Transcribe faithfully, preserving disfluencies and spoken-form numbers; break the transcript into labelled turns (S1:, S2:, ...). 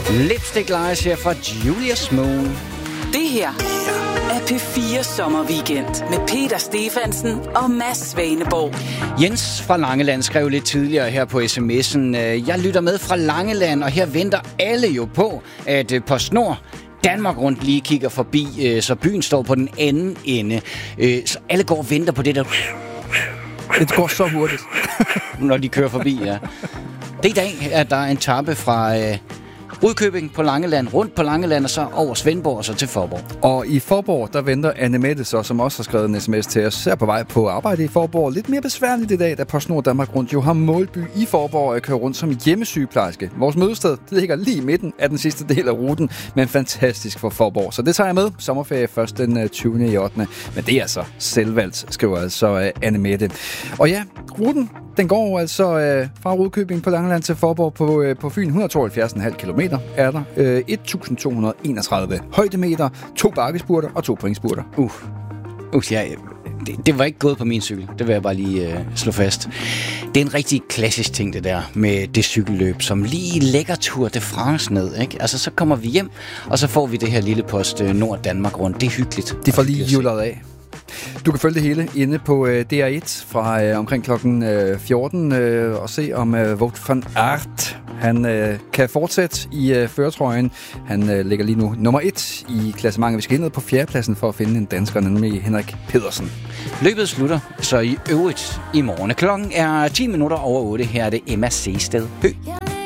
S1: Lipstick Lies her fra Julius Moon.
S2: Det her er P fire Sommerweekend med Peter Stefansen og Mads Svaneborg.
S1: Jens fra Langeland skrev lidt tidligere her på sms'en: Jeg lytter med fra Langeland, og her venter alle jo på, at PostNord Danmark rundt lige kigger forbi, så byen står på den anden ende. Så alle går og venter på det der.
S3: Det går så hurtigt.
S1: Når de kører forbi, ja. Det i dag, at der er en etape fra øh, Rudkøbing på Langeland, rundt på Langeland, og så over Svendborg og så til Faaborg.
S3: Og i Faaborg, der venter Anne Mette så, som også har skrevet en sms til os, er på vej på arbejde i Faaborg. Lidt mere besværligt i dag, da PostNord Danmark rundt jo har målby i Faaborg og kører rundt som hjemmesygeplejerske. Vores mødested, det ligger lige i midten af den sidste del af ruten, men fantastisk for Faaborg. Så det tager jeg med. Sommerferie først den tyvende i ottende Men det er altså selvvalgt, skriver altså Anne Mette. Og ja, ruten, den går altså øh, fra Rudkøbing på Langeland til Faaborg på, øh, på Fyn. et hundrede og tooghalvfjerds komma fem kilometer er der. Øh, et tusind to hundrede og enogtredive højdemeter, to bakkespurter og to pointspurter.
S1: Uh, uh ja, det, det var ikke gået på min cykel. Det vil jeg bare lige øh, slå fast. Det er en rigtig klassisk ting, det der med det cykelløb, som lige lægger Tour de France ned, ikke? Altså, så kommer vi hjem, og så får vi det her lille post øh, Nord Danmark rundt. Det er hyggeligt.
S3: Det får lige hjulet af. Du kan følge det hele inde på øh, D R et fra øh, omkring klokken øh, fjorten øh, og se om øh, Wout van Aert han øh, kan fortsætte i øh, førertrøjen. Han øh, ligger lige nu nummer et i klassementet. Vi skal ned på fjerdepladsen for at finde en dansker, nemlig Henrik Pedersen.
S1: Løbet slutter så i øvrigt i morgen. Klokken er ti minutter over otte. Her er det Emma Seested Høgh.